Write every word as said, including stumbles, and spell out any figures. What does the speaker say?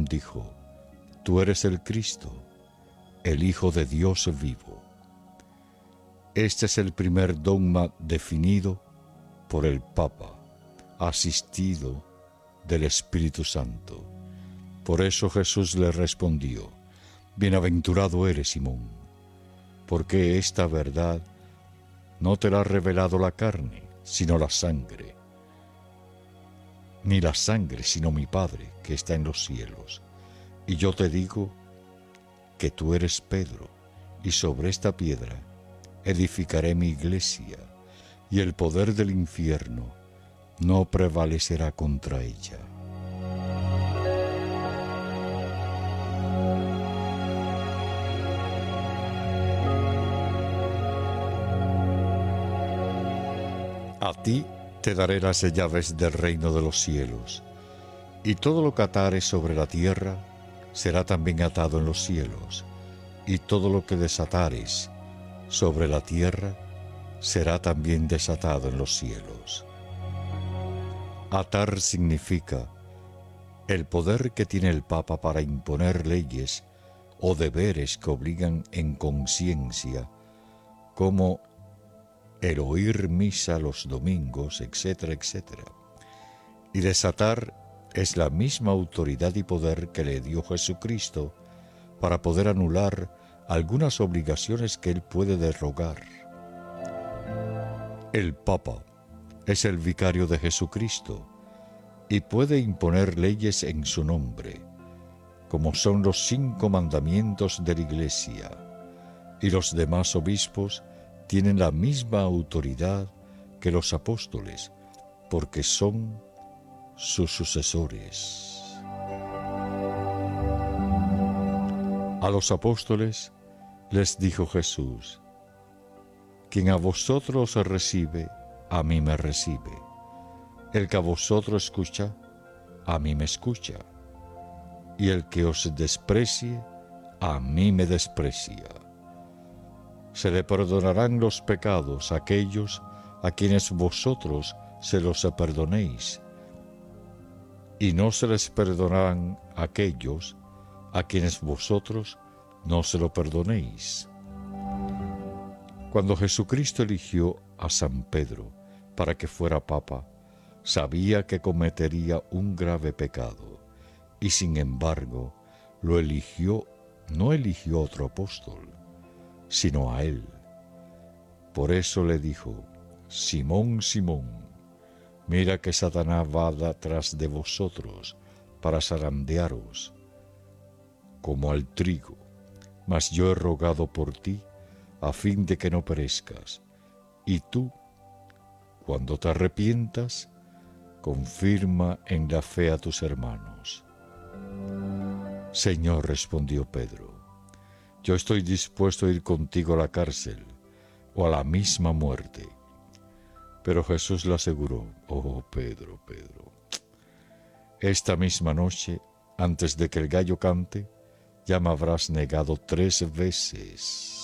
dijo: Tú eres el Cristo, el Hijo de Dios vivo. Este es el primer dogma definido por el Papa, asistido del Espíritu Santo. Por eso Jesús le respondió: Bienaventurado eres, Simón, porque esta verdad no te la ha revelado la carne, sino la sangre. Ni la sangre, sino mi Padre, que está en los cielos. Y yo te digo que tú eres Pedro, y sobre esta piedra edificaré mi iglesia, y el poder del infierno no prevalecerá contra ella. A ti te daré las llaves del reino de los cielos, y todo lo que atares sobre la tierra será también atado en los cielos, y todo lo que desatares sobre la tierra será también desatado en los cielos. Atar significa el poder que tiene el Papa para imponer leyes o deberes que obligan en conciencia, como el oír misa los domingos, etcétera, etcétera. Y desatar es la misma autoridad y poder que le dio Jesucristo para poder anular algunas obligaciones que él puede derogar. El Papa es el vicario de Jesucristo y puede imponer leyes en su nombre, como son los cinco mandamientos de la Iglesia, y los demás obispos tienen la misma autoridad que los apóstoles, porque son sus sucesores. A los apóstoles les dijo Jesús: Quien a vosotros recibe, a mí me recibe. El que a vosotros escucha, a mí me escucha. Y el que os desprecie, a mí me desprecia. Se le perdonarán los pecados a aquellos a quienes vosotros se los perdonéis, y no se les perdonarán a aquellos a quienes vosotros no se lo perdonéis. Cuando Jesucristo eligió a San Pedro para que fuera papa, sabía que cometería un grave pecado, y sin embargo lo eligió, no eligió a otro apóstol, sino a él. Por eso le dijo: Simón, Simón, mira que Satanás va detrás de vosotros para zarandearos como al trigo, mas yo he rogado por ti a fin de que no perezcas, y tú, cuando te arrepientas, confirma en la fe a tus hermanos. Señor, respondió Pedro, yo estoy dispuesto a ir contigo a la cárcel o a la misma muerte. Pero Jesús le aseguró: oh Pedro, Pedro, esta misma noche, antes de que el gallo cante, ya me habrás negado tres veces.